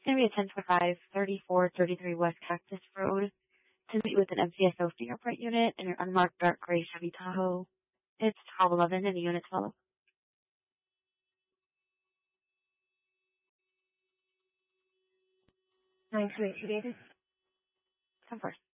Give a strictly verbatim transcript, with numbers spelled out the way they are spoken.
It's going to be a ten twenty-five, thirty-four thirty-three West Cactus Road to meet with an M C S O fingerprint unit and an unmarked dark gray Chevy Tahoe. It's twelve eleven in the unit twelve. nine two eight two Davis. Come first.